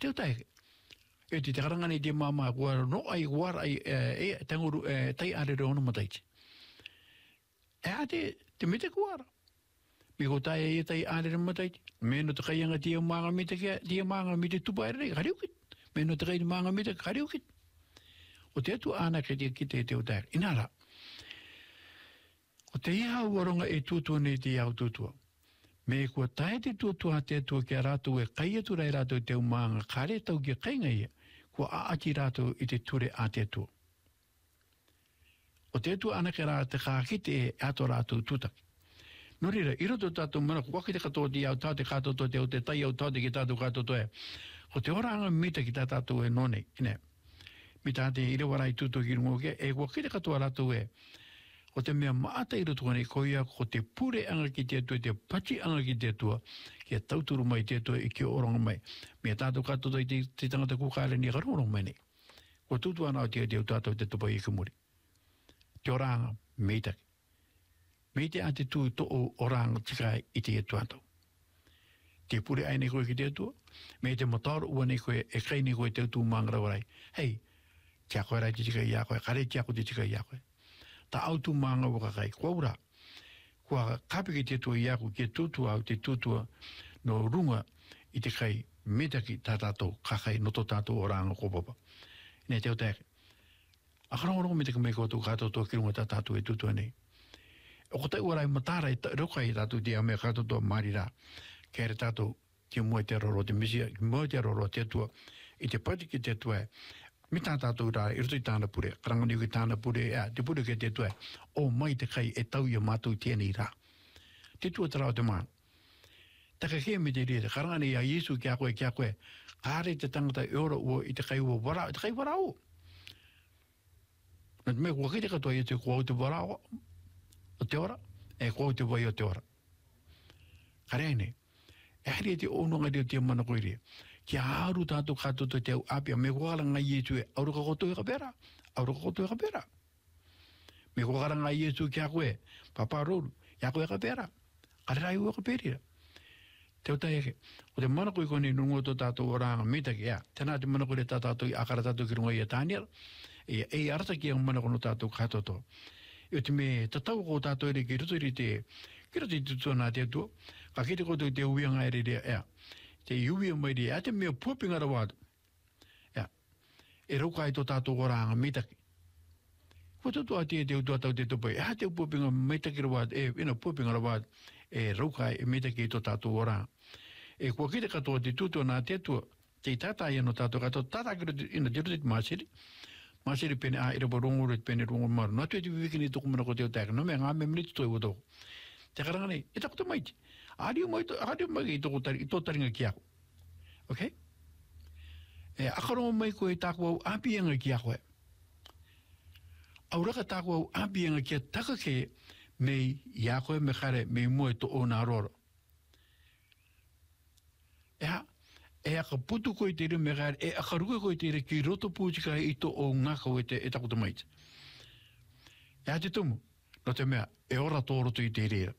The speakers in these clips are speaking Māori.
Teo tae. E te karangani te mama kua no ai war ai tanguru tai are rono mataiti. E a te mete kuara. Mi ko tae e tai are rono mataiti. Me no te kaianga tia maanga mite tupa ere kariukit. Me no te kai maanga mite kariukit. O te atu ana ke te kite te o tae. Inara. O te iha waronga e tutua nei te iau tutua. Me kua tae te tutua te atua ki a rātou e kai atu rai rātou te umanga kare tau ki a kainga ia. Kua aati rātou i te ture a te atua. O te atua ana ke rā te kākite e ato rātou tutaki. No rira, i roto tātou mana, kua ki te katoa ti au tau te kātou te o te tai au tau te ki tātou kātou toe. O te oranga mita ki tā tātou e nonei, ine. Mi tā te irawarai tūtou ki rungo ke, e kua ki te katoa rātou e. O te mea maata i roto kone koia, ko te pure anga ki te atua, te pati anga ki te atua, ki a tauturu mai te atua i ki oronga mai. Mea tātou kātou i te tangata kukāre ni karorong mai nei. Kua tūtua nao te au tātou te tupa i kumuri. Te oranga, meitaki. Meite a te tū to o oranga tika i te atua tau. Te pure aine koe ki te atua, me te matauro ua nei koe e kai nei koe te atua mangara warai. Hei, tia koe rai te tika i a koe, kare tia koe te tika i a koe. Ta autu manga waka kai, kua ura. Kua kapi ki te atua i a koe, ki tutua au te tutua no runga i te kai metaki tā tātou kakai no to tātou oranga kopapa. Nei te o teke. A karongo me te kamei koutou kātou tō kirunga tā tātou e tutua nei. O ko tai warai matara i roka i tātou te amea kātou tō marira. Kere tātou te mua te roro te misia, mua te roro te atua, i te pati ki te atua e. Mi tā tātou rā, i roto i tāna pure, karangani ki tāna pure, te pure ki te atua e. O mai te kai e tau i a mātou tēnei rā. Te tua tarau te maa. Taka kea me te rea, karangani a Yesu kia koe, kāre te tangata e ora ua i te kai ua wara, i te kai wara o. Nā te mea kua ki te katoa i te kua o te wara o. O te ora, e kua te vai o te ora. Kare nei, e haria te ononga reo te mana koe rea. Ki haru tātou kātou te au apia, me kua ngai Yesu e, auraka koto e ka pera, auraka koto e ka pera. Me kua ngai Yesu kia koe, papa roru, ia koe ka pera, kare rai ua ka perira. Te o tai eke, o te mana koe kone nungo to tātou oranga metaki, tēnā te mana koe re tātou i akara tātou ki runga i a tāniara, e arata ki ang mana kono tātou kātou to. I o te me tatau ko tātou ere ki roto i te tutua nā te atua, ka kite koto i te uianga ere rea, te iuia mai rea, te mea puapinga rawātu. E rauka i tō tātou oranga metaki. Kua tutua te utua tau te tupai, te puapinga metaki rawātu, puapinga rawātu, e rauka i metaki i tō tātou oranga. E kua kite katoa te tutua nā te atua, te tātai ano tātou katoa, tātai kiro te roto i te māsiri, Masiri pene a ira borongo ret pene rongo maru. Nā tue te vivikini toko mana ko te o tēka. No mea ngā me miniti toi watoko. Te karangane, e tako te maiti. Ario mai i toko tari, i tō taringa ki ako. Ok? E akarongo mai ko e tāku au apianga ki ako e. Auraka tāku au apianga ki a taka ke mei i ako e me kare mei mua to o nā roro. E aka putu koe te me gare, e aka ruka koe te ki roto pūtika i to o ngaka o e tako te maiti. E a te tumu, no te mea, e ora tō roto i te rea.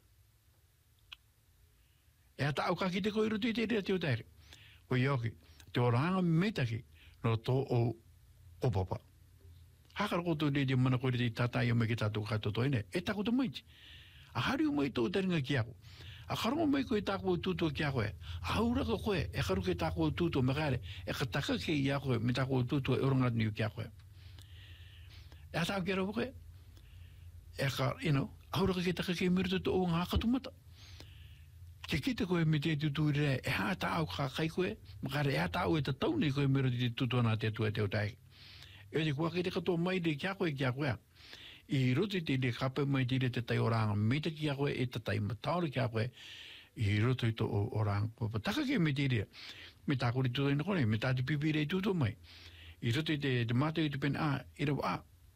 E a ta au ka ki te koe roto i te rea te o taere. Koe ioki, te oranga metaki no tō o papa. Haka rako tō te mana koe te tātai o me ki tātou kato toine, e tako te maiti. A hari o mai tō taringa ki ako. A karongo mai koe tāko o tūtua ki a koe. A hauraka koe, e karu ke tāko o tūtua me kare, e ka taka ke i a koe, me tāko o tūtua e orangat niu ki a koe. E a tāko ki rau koe, e ka, hauraka ke taka ke miruta tō o ngā katumata. Ke kita koe me te tūturi rea, e hā tāo ka kai koe, me kare e hā tāo e ta taunei koe miruta te tūtua nā te atua te o tae. E te kua ke te katoa mai de ki a koe, I roto te le kape mai te te tai oranga mita ki a koe e te tai mataura ki a koe I roto i to oranga papa. Taka ke me te rea. Me tā kore tūtai na kone, me tā te pipi rei tūtō mai. I roto i te mata i te pena i rau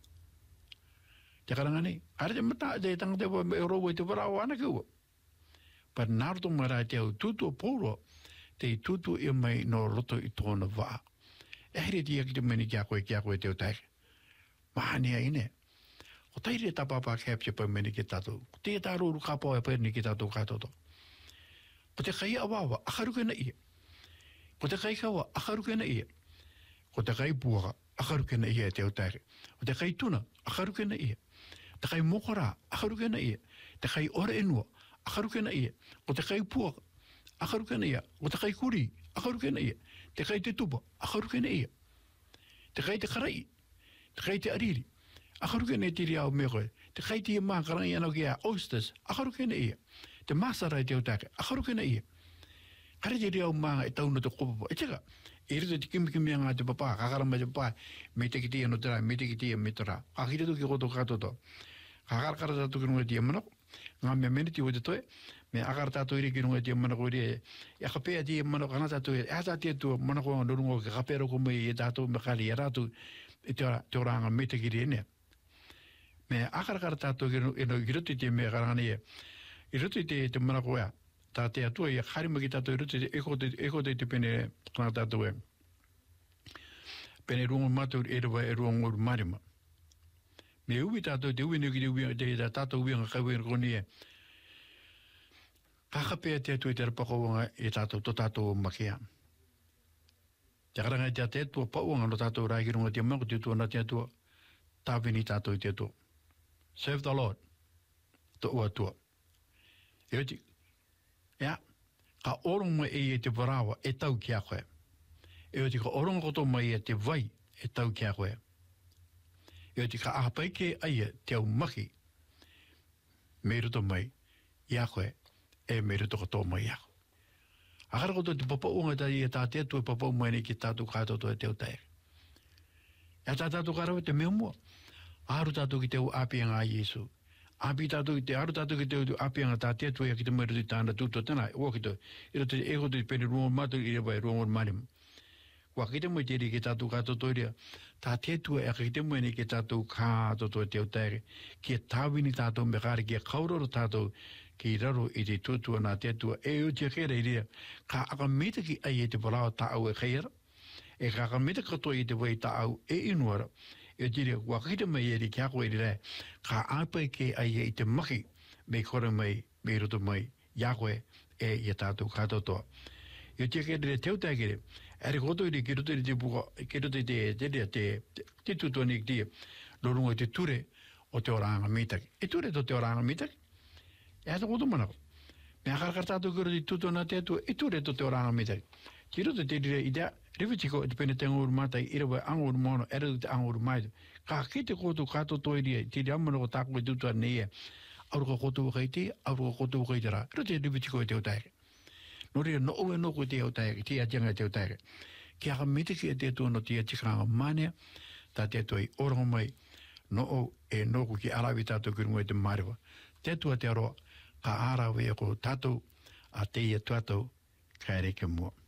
Te karanga nei. Are te mata te tangata e rau i te warao ana ke ua. But nāroto mara te au tūtō pōro te tūtō i mai no roto i tōna wā. E here te aki te meni ki a koe te o taike. Mahania ine. O taire tapapa kēpia pa meni ki tātou. Te tāroru kāpau e pēni ki tātou kātoto. Pa te kai awawa, akaruke na ia. Ko te kai kawa, akaru kena ia. Ko te kai puaka, akaru kena ia te autare. O te kai tuna, akaru kena ia. Te kai mokora, akaru kena ia. Te kai ore enua, akaru kena ia. O te kai puaka, akaru kena ia. O te kai kuri, akaru kena ia. Te kai te tupa, akaru kena ia. Te kai te karai, te kai te ariri, akaru kena tiri au me koe. Te kai te maa karangi anau ki a oysters, akaru kena ia. Te masarai te autake, akaru kena ia. Kare te reo maa e tauna te kopapa. E teka, e rito te kimi anga te papa, kakarama te papa, me te ki tia no tera, me te ki tia me tera. Ka kire tu ki koto katoto. Kakarakara tatu ki runga tia manako, ngā mea mene ti o te toe, me akara tatu iri ki runga tia manako iri, e kapea tia manako, ana tatu e ata tia tu manako anga nurungo ke kapea roko mai e tatu me kari e ratu, e te oranga me te ki rinea. Me akarakara tatu ki ruti tia me karangani e, i ruti te manako ea, tā te atua i a karima ki tātou i ruti eko te pene kana tātou e. Pene rungo mātou e rawa e rungo marima. Me uwi tātou te uwi nuki te tātou uwi anga kaiwi ngoni e. Kakapea te atua i te rapakawanga e tātou to tātou makia. Te karanga i te atua pauanga no tātou rai ki runga te mango te atua na te atua tāwini tātou i te atua. Serve the Lord. To ua atua. E oti. Ia, ka oronga e te warawa e tau ki a koe. E oti ka oronga koto mai e te vai e tau ki a koe. E oti ka ahapaike aia te au maki me ruto mai i a koe e me ruto koto mai i a koe. Akara koto te papaunga tai e tā te atu e papau mai ni ki tātou kātoto e te au taere. E tā tātou karawa te mea mua. Aru tātou ki te au apianga a Yesu. Api tātou ki te aru tātou ki te apianga tā te atu e ki te mai ruti tāna tūto tēnā. Ua ki te, iro te ego te pene rungo mātou i rewa e rungo marima. Ua ki te mai te ri ki tātou kātoto iria. Tā te atu e ki te mai ni ki tātou kātoto e te au taere. Ki e tāwini tātou me kāre ki e kauroro tātou ki raro i te tūtua nā te atu e o te kera i ria. Ka aka meta ki ai e te parao tā au e kheira. E ka aka meta katoa i te wai tā au e inuara. E tira, kua kita mai e ri kia koe ri rei, ka āpai ke ai e te maki, me kore mai, me roto mai, ia koe e i tātou kātotoa. E tira ke re teo tai kere, e re koto i ri ki roto i te puka, ki roto i te tutua ni ki tia, lorunga i te ture o te oranga mitaki. E ture to te oranga mitaki? E hata koto manako. Me akarakar tātou ki roto i tutua nā te atua, e ture to te oranga mitaki. Ki roto te rire i tea, Rewitiko e te pene te angoru mātai, i rewa angoru mono, e rewa te angoru maito. Ka ki te koto kato toi ria, te reamano ko tāko e tutua nei e, auru ka koto ukai te, auru ka koto ukai te rā. Ero te rewitiko e te otaere. No rea no oe no ko te otaere, te atianga e te otaere. Ki aka mitiki e te atua no te atikanga manea, tā te atua i orongo mai, no o e no ko ki arawi tātou ki rungo e te marewa. Te atua te aroa, ka arawe e ko tātou, a te ia tātou, ka ere ke mua.